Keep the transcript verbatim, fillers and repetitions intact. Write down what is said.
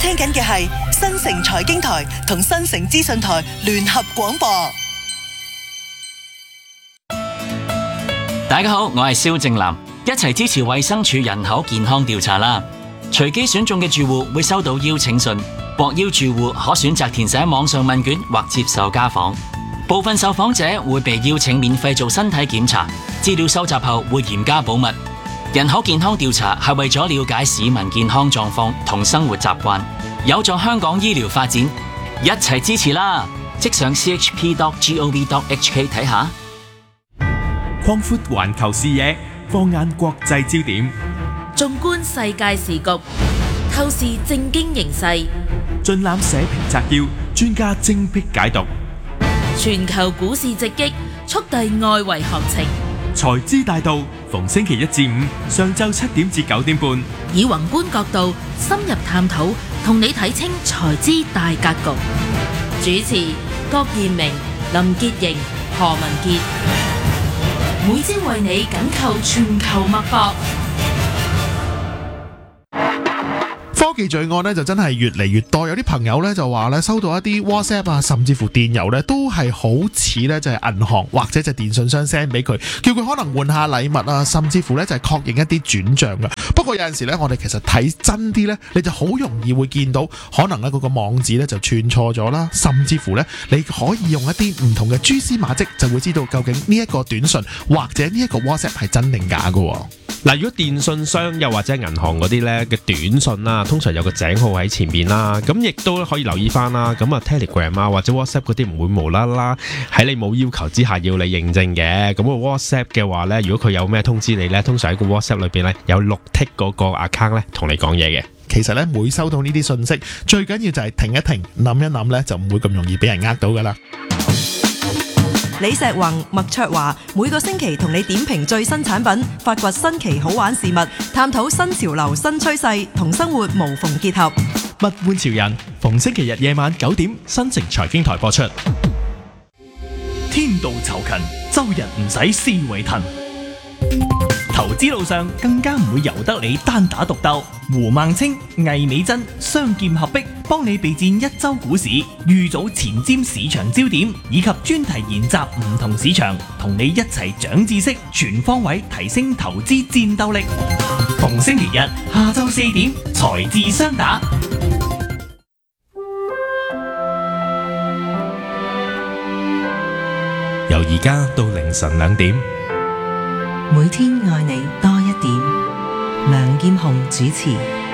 聽緊嘅係新城財經台同新城資訊台聯合廣播。 大家好，我係蕭正南，一齊支持衛生署人口健康調查啦！隨機選中嘅住戶會收到邀請信，獲邀住戶可選擇填寫網上問卷或接受家訪。部分受訪者會被邀請免費做身體檢查，資料收集後會嚴加保密。人口健康調查係為咗了解市民健康狀況同生活習慣，有助香港醫療發展，一齊支持啦！即上 c h p dot gov dot h k 睇下。 擴闊環球視野，放眼國際焦點， 縱觀世界時局，透視政經形勢， 盡覽社評摘要，專家精闢解讀。 全球股市直擊，速遞外圍行情。 財資大道，逢星期一至五上晝七點至九點半， 以宏觀角度深入探討，同你睇清財資大格局。主持郭燕明、林潔瑩、何文傑，每朝為你緊扣全球脈搏。 科技罪案咧就真係越嚟越多，有啲朋友咧就話咧收到一啲 WhatsApp 啊，甚至乎電郵咧都係好似咧就係銀行或者就電信商 send 俾佢，叫佢可能換下禮物啊，甚至乎咧就係確認一啲轉賬噶。不過有陣時咧，我哋其實睇真啲咧，你就好容易會見到可能咧嗰個網址咧就串錯咗啦，甚至乎咧你可以用一啲唔同嘅蛛絲馬跡，就會知道究竟呢一個短信或者呢一個 WhatsApp 係真定假噶。 嗱，如果電信商又或者銀行嗰啲咧嘅短信啦，通常有個井號喺前面啦，咁亦都可以留意翻啦。咁啊 Telegram 啊或者 WhatsApp 嗰啲唔會無啦啦喺你冇要求之下要你認證嘅。咁個 WhatsApp 嘅話咧，如果佢有咩通知你咧，通常喺個 WhatsApp 裏邊咧有綠剔嗰個 account 咧同你講嘢嘅。 其實咧每收到呢啲信息，最緊要就係停一停，諗一諗咧，就唔會咁容易俾人呃到噶啦。 李石宏、麥卓華每個星期同你點評最新產品，發掘新奇好玩事物，探討新潮流新趨勢，同生活無縫結合。 物玩潮人，逢星期日夜晚九點，新城財經台播出。天道酬勤，周日唔使思維騰。投資路上更加唔會由得你單打獨鬥，胡孟青、魏美珍雙劍合璧，幫你備戰一周股市，預早前瞻市場焦點，以及專題研習唔同市場，同你一齊長知識，全方位提升投資戰鬥力。逢星期日下晝四點，財智雙打。 由而家到凌晨兩點， 每天愛你多一點。梁劍虹主持。